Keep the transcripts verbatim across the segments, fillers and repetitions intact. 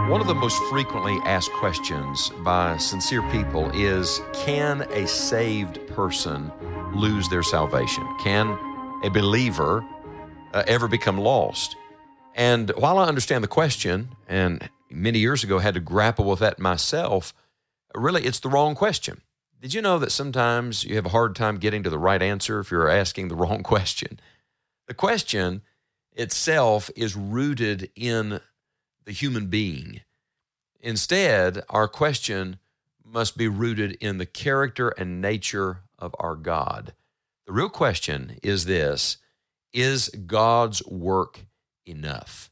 One of the most frequently asked questions by sincere people is, can a saved person lose their salvation? Can a believer uh, ever become lost? And while I understand the question, and many years ago had to grapple with that myself, really it's the wrong question. Did you know that sometimes you have a hard time getting to the right answer if you're asking the wrong question? The question itself is rooted in the human being. Instead, our question must be rooted in the character and nature of our God. The real question is this: is God's work enough?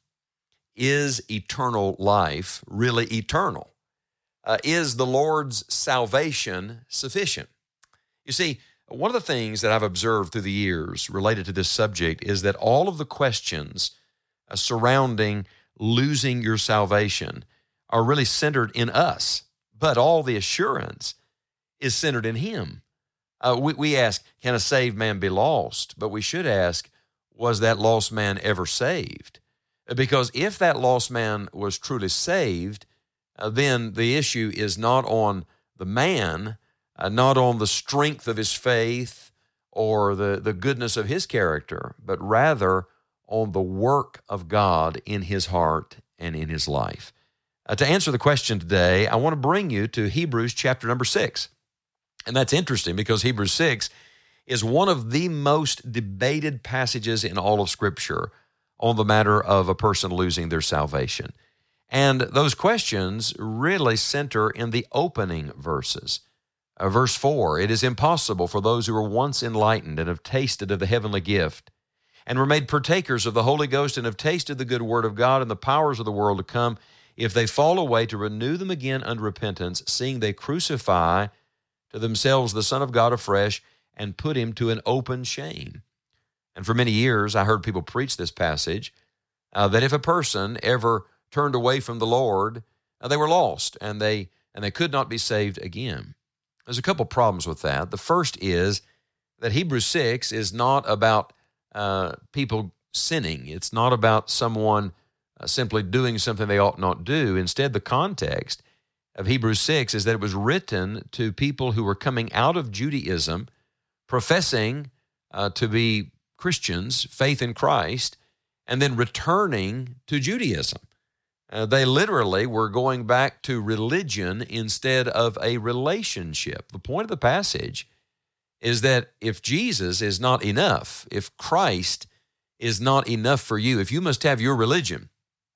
Is eternal life really eternal? Uh, is the Lord's salvation sufficient? You see, one of the things that I've observed through the years related to this subject is that all of the questions uh, surrounding losing your salvation are really centered in us, but all the assurance is centered in Him. Uh, we, we ask, can a saved man be lost? But we should ask, was that lost man ever saved? Because if that lost man was truly saved, uh, then the issue is not on the man, uh, not on the strength of his faith or the, the goodness of his character, but rather on the work of God in his heart and in his life. Uh, to answer the question today, I want to bring you to Hebrews chapter number six. And that's interesting because Hebrews six is one of the most debated passages in all of Scripture on the matter of a person losing their salvation. And those questions really center in the opening verses. Uh, verse four, it is impossible for those who were once enlightened and have tasted of the heavenly gift and were made partakers of the Holy Ghost and have tasted the good word of God and the powers of the world to come, if they fall away, to renew them again unto repentance, seeing they crucify to themselves the Son of God afresh and put him to an open shame. And for many years, I heard people preach this passage, uh, that if a person ever turned away from the Lord, uh, they were lost and they and they could not be saved again. There's a couple problems with that. The first is that Hebrews six is not about uh, people sinning. It's not about someone uh, simply doing something they ought not do. Instead, the context of Hebrews six is that it was written to people who were coming out of Judaism, professing uh, to be Christians, faith in Christ, and then returning to Judaism. Uh, they literally were going back to religion instead of a relationship. The point of the passage is that if Jesus is not enough, if Christ is not enough for you, if you must have your religion,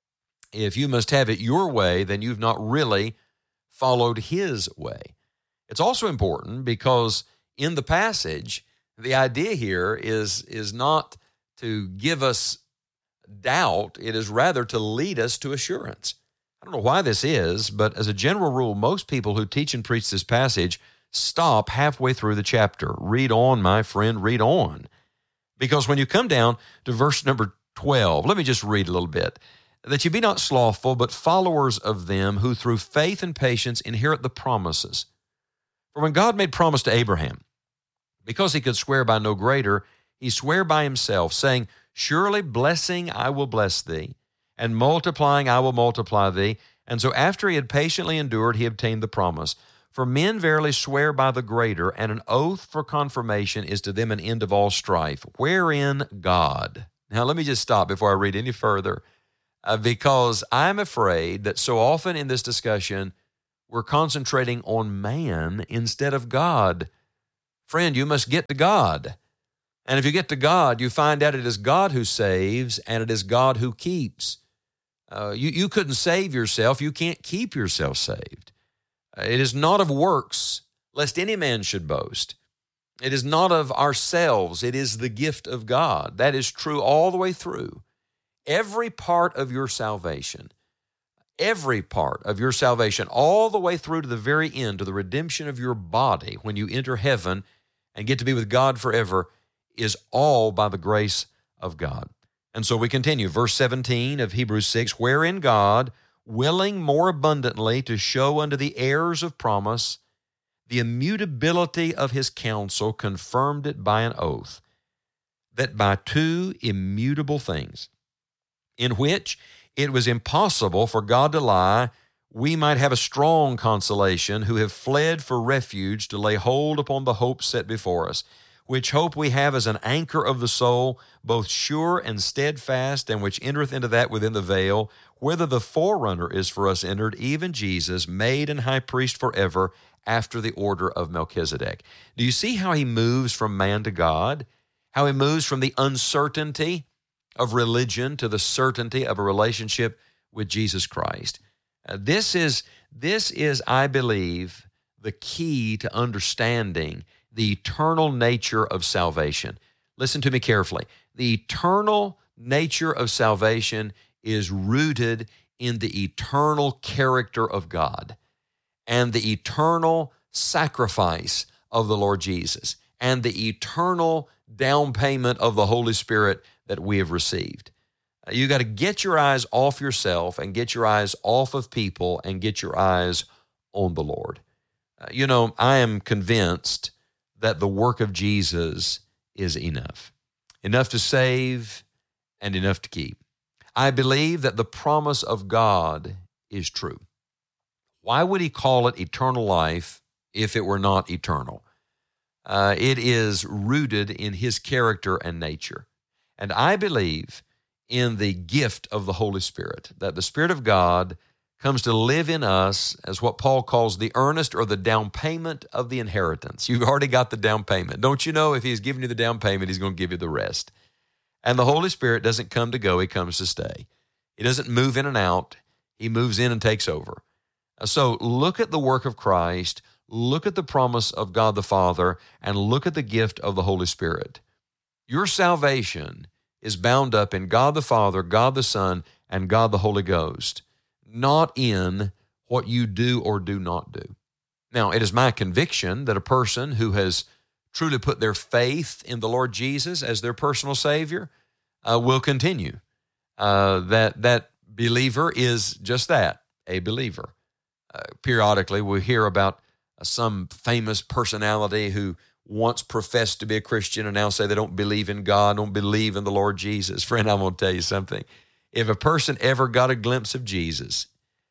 if you must have it your way, then you've not really followed His way. It's also important because in the passage, the idea here is, is not to give us doubt, it is rather to lead us to assurance. I don't know why this is, but as a general rule, most people who teach and preach this passage stop halfway through the chapter. Read on, my friend, read on. Because when you come down to verse number twelve, let me just read a little bit. That you be not slothful, but followers of them who through faith and patience inherit the promises. For when God made promise to Abraham, because he could swear by no greater, he sware by himself, saying, surely blessing I will bless thee, and multiplying I will multiply thee. And so after he had patiently endured, he obtained the promise. For men verily swear by the greater, and an oath for confirmation is to them an end of all strife, wherein God. Now let me just stop before I read any further, uh, because I'm afraid that so often in this discussion, we're concentrating on man instead of God. Friend, you must get to God. And if you get to God, you find out it is God who saves and it is God who keeps. Uh, you, you couldn't save yourself. You can't keep yourself saved. Uh, it is not of works, lest any man should boast. It is not of ourselves. It is the gift of God. That is true all the way through. Every part of your salvation, every part of your salvation, all the way through to the very end, to the redemption of your body, when you enter heaven and get to be with God forever, is all by the grace of God. And so we continue. Verse seventeen of Hebrews six, wherein God, willing more abundantly to show unto the heirs of promise the immutability of his counsel, confirmed it by an oath, that by two immutable things, in which it was impossible for God to lie, we might have a strong consolation who have fled for refuge to lay hold upon the hope set before us, which hope we have as an anchor of the soul, both sure and steadfast, and which entereth into that within the veil, whither the forerunner is for us entered, even Jesus, made an high priest forever, after the order of Melchizedek. Do you see how he moves from man to God? How he moves from the uncertainty of religion to the certainty of a relationship with Jesus Christ. Uh, this is, this is, I believe, the key to understanding the eternal nature of salvation. Listen to me carefully. The eternal nature of salvation is rooted in the eternal character of God and the eternal sacrifice of the Lord Jesus and the eternal down payment of the Holy Spirit that we have received. Uh, you got to get your eyes off yourself and get your eyes off of people and get your eyes on the Lord. Uh, you know, I am convinced that the work of Jesus is enough. Enough to save and enough to keep. I believe that the promise of God is true. Why would he call it eternal life if it were not eternal? Uh, it is rooted in his character and nature. And I believe in the gift of the Holy Spirit, that the Spirit of God comes to live in us as what Paul calls the earnest or the down payment of the inheritance. You've already got the down payment. Don't you know if he's giving you the down payment, he's going to give you the rest? And the Holy Spirit doesn't come to go, he comes to stay. He doesn't move in and out, he moves in and takes over. So look at the work of Christ, look at the promise of God the Father, and look at the gift of the Holy Spirit. Your salvation is bound up in God the Father, God the Son, and God the Holy Ghost, not in what you do or do not do. Now, it is my conviction that a person who has truly put their faith in the Lord Jesus as their personal Savior uh, will continue. Uh, that that believer is just that, a believer. Uh, periodically, we hear about uh, some famous personality who once professed to be a Christian and now say they don't believe in God, don't believe in the Lord Jesus. Friend, I'm going to tell you something. If a person ever got a glimpse of Jesus,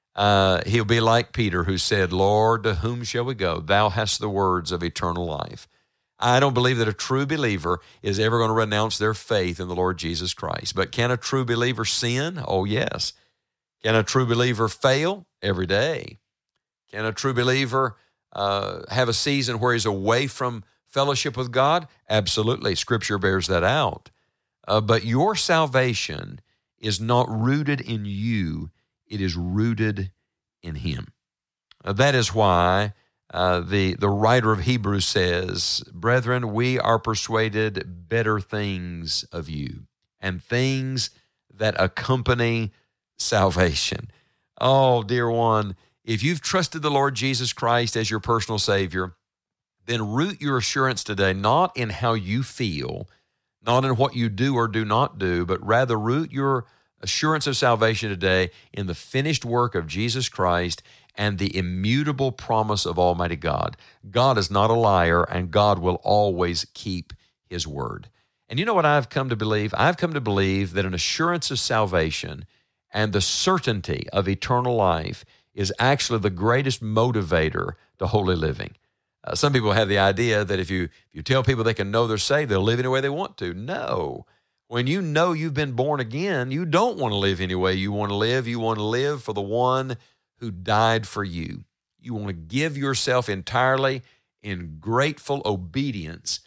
uh, he'll be like Peter, who said, Lord, to whom shall we go? Thou hast the words of eternal life. I don't believe that a true believer is ever going to renounce their faith in the Lord Jesus Christ. But can a true believer sin? Oh, yes. Can a true believer fail? Every day. Can a true believer uh, have a season where he's away from fellowship with God? Absolutely. Scripture bears that out. Uh, but your salvation is not rooted in you. It is rooted in him. Uh, that is why uh, the, the writer of Hebrews says, Brethren, we are persuaded better things of you and things that accompany salvation. Oh, dear one, if you've trusted the Lord Jesus Christ as your personal Savior, then root your assurance today not in how you feel, not in what you do or do not do, but rather root your assurance of salvation today in the finished work of Jesus Christ and the immutable promise of Almighty God. God is not a liar, and God will always keep his word. And you know what I've come to believe? I've come to believe that an assurance of salvation and the certainty of eternal life is actually the greatest motivator to holy living. Uh, some people have the idea that if you if you tell people they can know they're saved, they'll live any way they want to. No. When you know you've been born again, you don't want to live any way you want to live. You want to live for the one who died for you. You want to give yourself entirely in grateful obedience